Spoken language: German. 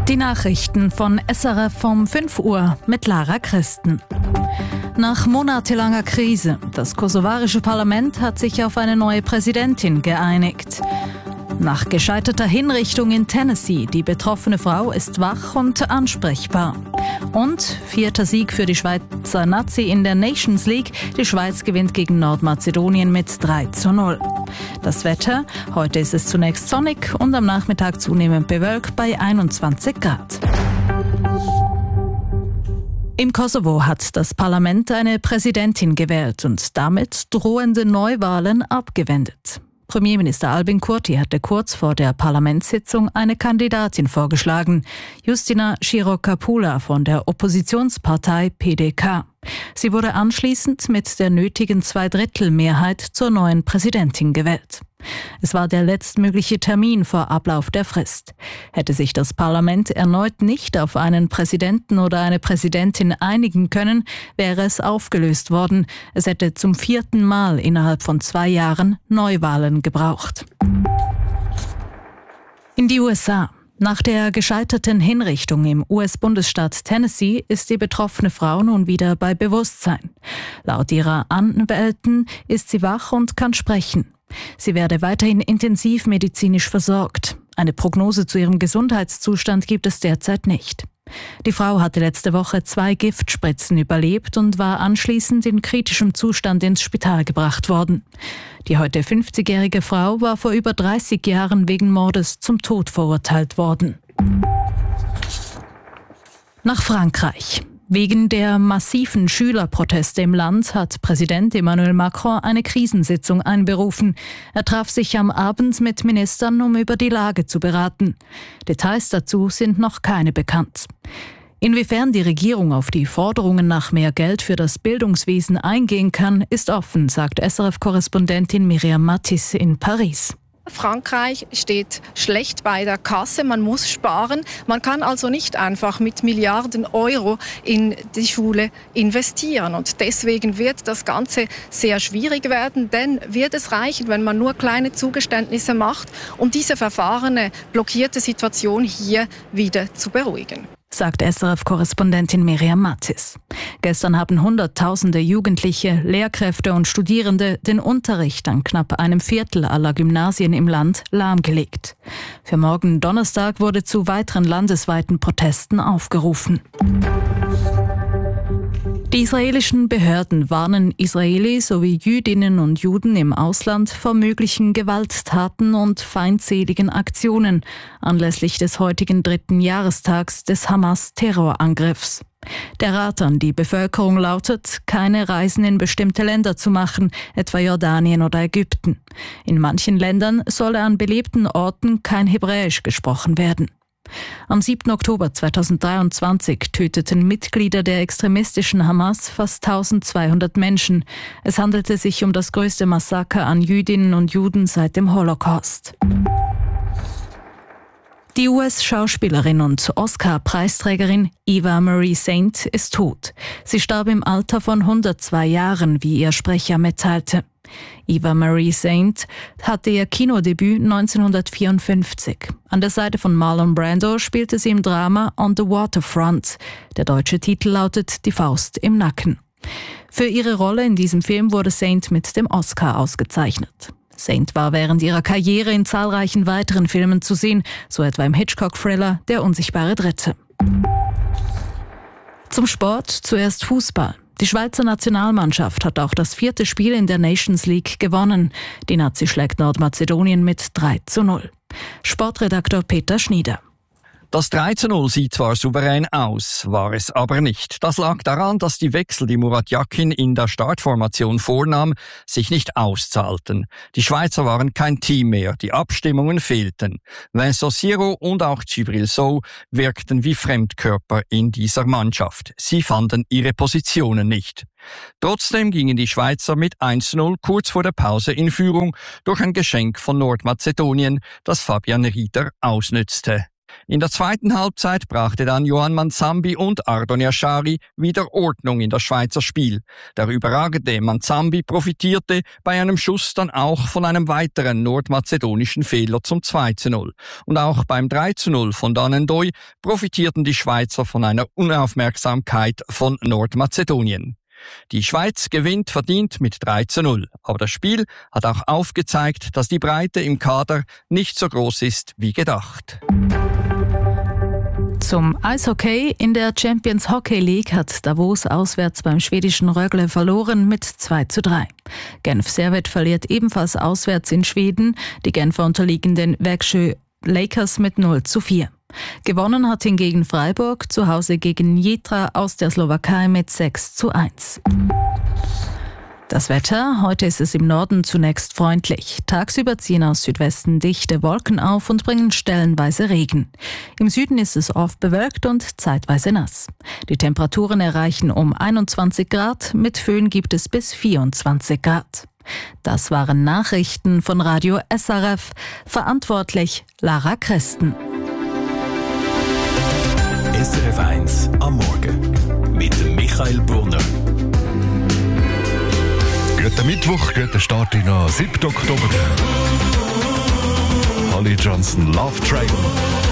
Die Nachrichten von SRF um 5 Uhr mit Lara Christen. Nach monatelanger Krise, das kosovarische Parlament hat sich auf eine neue Präsidentin geeinigt. Nach gescheiterter Hinrichtung in Tennessee, die betroffene Frau ist wach und ansprechbar. Und 4. Sieg für die Schweizer Nazi in der Nations League. Die Schweiz gewinnt gegen Nordmazedonien mit 3:0. Das Wetter: Heute ist es zunächst sonnig und am Nachmittag zunehmend bewölkt bei 21 Grad. Im Kosovo hat das Parlament eine Präsidentin gewählt und damit drohende Neuwahlen abgewendet. Premierminister Albin Kurti hatte kurz vor der Parlamentssitzung eine Kandidatin vorgeschlagen, Justina Širokapula von der Oppositionspartei PDK. Sie wurde anschließend mit der nötigen Zweidrittelmehrheit zur neuen Präsidentin gewählt. Es war der letztmögliche Termin vor Ablauf der Frist. Hätte sich das Parlament erneut nicht auf einen Präsidenten oder eine Präsidentin einigen können, wäre es aufgelöst worden. Es hätte zum 4. Mal innerhalb von 2 Jahren Neuwahlen gebraucht. In die USA. Nach der gescheiterten Hinrichtung im US-Bundesstaat Tennessee ist die betroffene Frau nun wieder bei Bewusstsein. Laut ihrer Anwältin ist sie wach und kann sprechen. Sie werde weiterhin intensivmedizinisch versorgt. Eine Prognose zu ihrem Gesundheitszustand gibt es derzeit nicht. Die Frau hatte letzte Woche 2 Giftspritzen überlebt und war anschließend in kritischem Zustand ins Spital gebracht worden. Die heute 50-jährige Frau war vor über 30 Jahren wegen Mordes zum Tod verurteilt worden. Nach Frankreich. Wegen der massiven Schülerproteste im Land hat Präsident Emmanuel Macron eine Krisensitzung einberufen. Er traf sich am Abend mit Ministern, um über die Lage zu beraten. Details dazu sind noch keine bekannt. Inwiefern die Regierung auf die Forderungen nach mehr Geld für das Bildungswesen eingehen kann, ist offen, sagt SRF-Korrespondentin Miriam Mattis in Paris. Frankreich steht schlecht bei der Kasse, man muss sparen. Man kann also nicht einfach mit Milliarden Euro in die Schule investieren. Und deswegen wird das Ganze sehr schwierig werden, denn wird es reichen, wenn man nur kleine Zugeständnisse macht, um diese verfahrene, blockierte Situation hier wieder zu beruhigen, sagt SRF-Korrespondentin Miriam Mattis. Gestern haben Hunderttausende Jugendliche, Lehrkräfte und Studierende den Unterricht an knapp einem Viertel aller Gymnasien im Land lahmgelegt. Für morgen Donnerstag wurde zu weiteren landesweiten Protesten aufgerufen. Die israelischen Behörden warnen Israelis sowie Jüdinnen und Juden im Ausland vor möglichen Gewalttaten und feindseligen Aktionen anlässlich des heutigen 3. Jahrestags des Hamas-Terrorangriffs. Der Rat an die Bevölkerung lautet, keine Reisen in bestimmte Länder zu machen, etwa Jordanien oder Ägypten. In manchen Ländern solle an belebten Orten kein Hebräisch gesprochen werden. Am 7. Oktober 2023 töteten Mitglieder der extremistischen Hamas fast 1200 Menschen. Es handelte sich um das größte Massaker an Jüdinnen und Juden seit dem Holocaust. Die US-Schauspielerin und Oscar-Preisträgerin Eva Marie Saint ist tot. Sie starb im Alter von 102 Jahren, wie ihr Sprecher mitteilte. Eva Marie Saint hatte ihr Kinodebüt 1954. An der Seite von Marlon Brando spielte sie im Drama On the Waterfront. Der deutsche Titel lautet Die Faust im Nacken. Für ihre Rolle in diesem Film wurde Saint mit dem Oscar ausgezeichnet. Saint war während ihrer Karriere in zahlreichen weiteren Filmen zu sehen, so etwa im Hitchcock-Thriller Der unsichtbare Dritte. Zum Sport zuerst Fußball. Die Schweizer Nationalmannschaft hat auch das 4. Spiel in der Nations League gewonnen. Die Nazi schlägt Nordmazedonien mit 3:0. Sportredaktor Peter Schnieder. Das 3:0 sieht zwar souverän aus, war es aber nicht. Das lag daran, dass die Wechsel, die Murat Yakin in der Startformation vornahm, sich nicht auszahlten. Die Schweizer waren kein Team mehr, die Abstimmungen fehlten. Vincent Siro und auch Djibril Sow wirkten wie Fremdkörper in dieser Mannschaft. Sie fanden ihre Positionen nicht. Trotzdem gingen die Schweizer mit 1:0 kurz vor der Pause in Führung durch ein Geschenk von Nordmazedonien, das Fabian Rieder ausnützte. In der zweiten Halbzeit brachte dann Yohan Manzambi und Ardon Yashari wieder Ordnung in das Schweizer Spiel. Der überragende Manzambi profitierte bei einem Schuss dann auch von einem weiteren nordmazedonischen Fehler zum 2:0. Und auch beim 3:0 von Danendoy profitierten die Schweizer von einer Unaufmerksamkeit von Nordmazedonien. Die Schweiz gewinnt verdient mit 3:0. Aber das Spiel hat auch aufgezeigt, dass die Breite im Kader nicht so groß ist wie gedacht. Zum Eishockey: In der Champions Hockey League hat Davos auswärts beim schwedischen Rögle verloren mit 2:3. Genf Servette verliert ebenfalls auswärts in Schweden. Die Genfer unterliegen den Växjö Lakers mit 0:4. Gewonnen hat hingegen Freiburg zu Hause gegen Nitra aus der Slowakei mit 6:1. Das Wetter: Heute ist es im Norden zunächst freundlich. Tagsüber ziehen aus Südwesten dichte Wolken auf und bringen stellenweise Regen. Im Süden ist es oft bewölkt und zeitweise nass. Die Temperaturen erreichen um 21 Grad, mit Föhn gibt es bis 24 Grad. Das waren Nachrichten von Radio SRF. Verantwortlich Lara Christen. SRF 1 am Morgen mit Michael Brunner. Guten Mittwoch, guten Start in den 7. Oktober. Holly Johnson, Love Train.